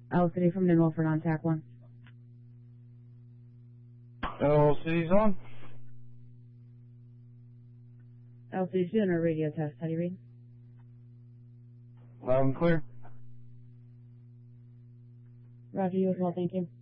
L City from New Milford on TAC 1. L City's on. L City's doing a radio test. How do you read? Loud and clear. Roger, you as well, thank you.